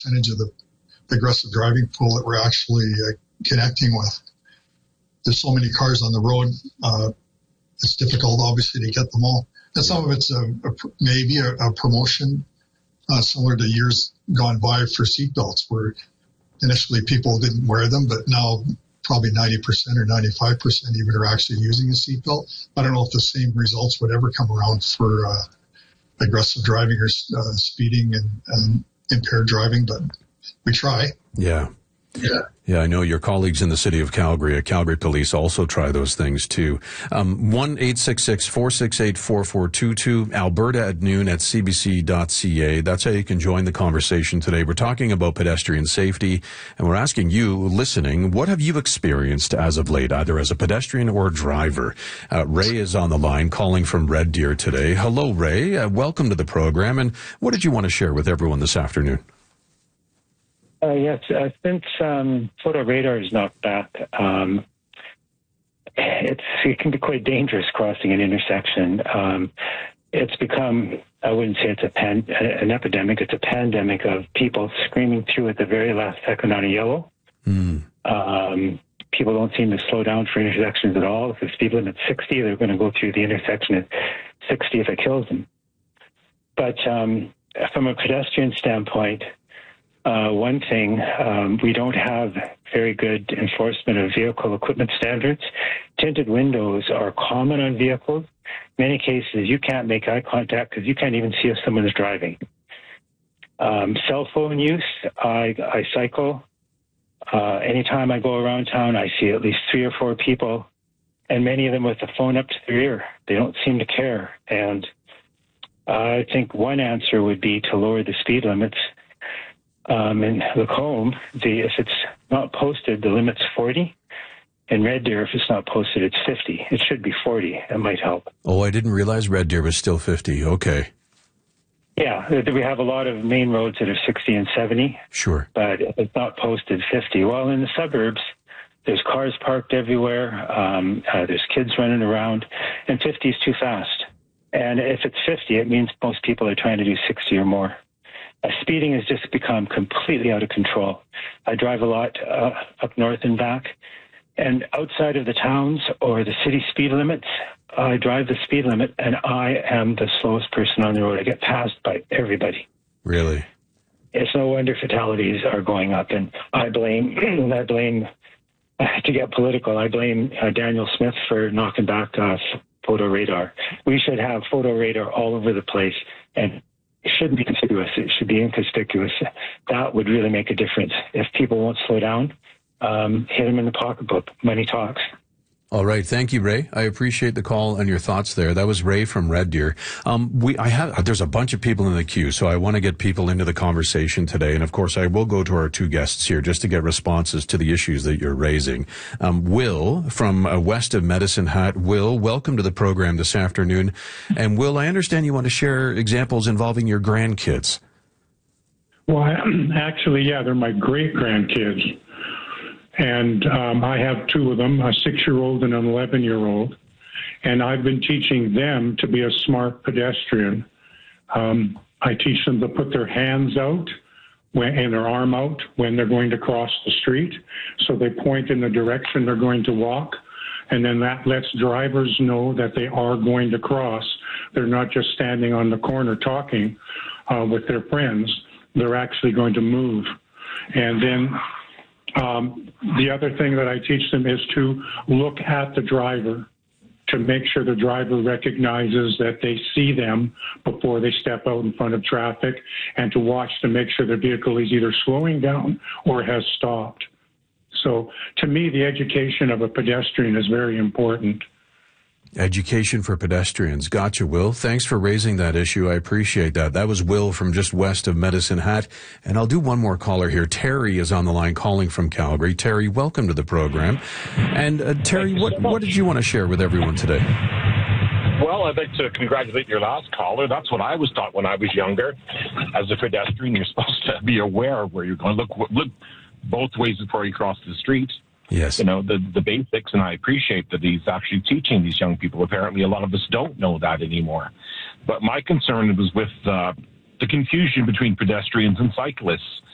percentage of the aggressive driving pool that we're actually connecting with. There's so many cars on the road, it's difficult, obviously, to get them all. And some of it's maybe a promotion similar to years gone by for seatbelts, where initially people didn't wear them, but now probably 90% or 95% even are actually using a seatbelt. I don't know if the same results would ever come around for aggressive driving or speeding and impaired driving, but we try. Yeah. Yeah, I know your colleagues in the city of Calgary at Calgary Police also try those things too. 1-866-468-4422, Alberta at noon at cbc.ca. That's how you can join the conversation today. We're talking about pedestrian safety, and we're asking you, listening, what have you experienced as of late, either as a pedestrian or a driver? Ray is on the line, calling from Red Deer today. Hello, Ray. Welcome to the program, and what did you want to share with everyone this afternoon? Yes, since photo radar is knocked back, it can be quite dangerous crossing an intersection. It's become, I wouldn't say it's an epidemic, it's a pandemic of people screaming through at the very last second on a yellow. People don't seem to slow down for intersections at all. If the speed limit's 60, they're going to go through the intersection at 60 if it kills them. But from a pedestrian standpoint, one thing, we don't have very good enforcement of vehicle equipment standards. Tinted windows are common on vehicles. In many cases, you can't make eye contact because you can't even see if someone is driving. Cell phone use, I cycle. Anytime I go around town, I see at least 3 or 4 people, and many of them with the phone up to their ear. They don't seem to care. And I think one answer would be to lower the speed limits. In Lacombe, if it's not posted, the limit's 40. In Red Deer, if it's not posted, it's 50. It should be 40. It might help. Oh, I didn't realize Red Deer was still 50. Okay. Yeah, we have a lot of main roads that are 60 and 70. Sure. But if it's not posted, 50. Well, in the suburbs, there's cars parked everywhere. There's kids running around, and 50 is too fast. And if it's 50, it means most people are trying to do 60 or more. Speeding has just become completely out of control. I drive a lot up north and back, and outside of the towns or the city speed limits, I drive the speed limit, and I am the slowest person on the road. I get passed by everybody. Really? It's no wonder fatalities are going up, and I blame, to get political, I blame Daniel Smith for knocking back photo radar. We should have photo radar all over the place, and it shouldn't be conspicuous. It should be inconspicuous. That would really make a difference. If people won't slow down, hit them in the pocketbook. Money talks. All right. Thank you, Ray. I appreciate the call and your thoughts there. That was Ray from Red Deer. There's a bunch of people in the queue, so I want to get people into the conversation today. And of course, I will go to our 2 guests here just to get responses to the issues that you're raising. Will from west of Medicine Hat. Will, welcome to the program this afternoon. And Will, I understand you want to share examples involving your grandkids. Well, actually, yeah, they're my great-grandkids. And I have 2 of them, a 6-year-old and an 11-year-old. And I've been teaching them to be a smart pedestrian. I teach them to put their hands out and their arm out when they're going to cross the street. So they point in the direction they're going to walk. And then that lets drivers know that they are going to cross. They're not just standing on the corner talking with their friends. They're actually going to move. And then the other thing that I teach them is to look at the driver, to make sure the driver recognizes that they see them before they step out in front of traffic, and to watch to make sure the vehicle is either slowing down or has stopped. So to me, the education of a pedestrian is very important. Education for pedestrians. Gotcha, Will. Thanks for raising that issue. I appreciate that. That was Will from just west of Medicine Hat. And I'll do one more caller here. Terry is on the line calling from Calgary. Terry, welcome to the program. And Terry, what did you want to share with everyone today? Well, I'd like to congratulate your last caller. That's what I was taught when I was younger. As a pedestrian, you're supposed to be aware of where you're going. Look both ways before you cross the street. Yes. You know, the basics, and I appreciate that he's actually teaching these young people. Apparently, a lot of us don't know that anymore. But my concern was with the confusion between pedestrians and cyclists.